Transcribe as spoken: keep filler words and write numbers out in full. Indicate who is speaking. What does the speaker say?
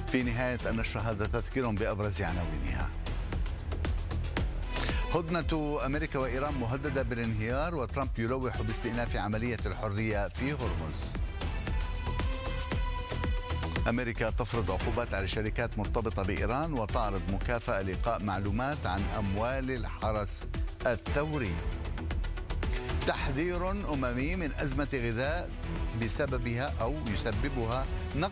Speaker 1: في نهاية النشرة هذا تذكير بأبرز عناوينها. هدنة أمريكا وإيران مهددة بالانهيار، وترامب يلوح باستئناف عملية الحرية في هرمز. أمريكا تفرض عقوبات على شركات مرتبطة بإيران وتعرض مكافأة لإلقاء معلومات عن أموال الحرس الثوري. تحذير أممي من أزمة غذاء بسببها أو يسببها نقص